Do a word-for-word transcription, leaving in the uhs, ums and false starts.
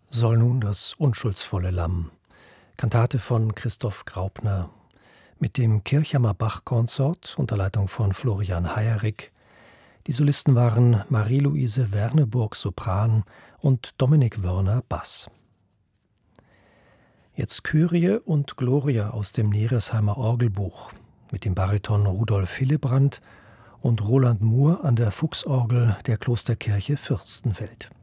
Soll nun das unschuldsvolle Lamm. Kantate von Christoph Graupner mit dem Kirchhammer Bach-Consort unter Leitung von Florian Heyerik. Die Solisten waren Marie-Louise Werneburg Sopran und Dominik Wörner Bass. Jetzt Kyrie und Gloria aus dem Neresheimer Orgelbuch mit dem Bariton Rudolf Hillebrand und Roland Mohr an der Fuchsorgel der Klosterkirche Fürstenfeld.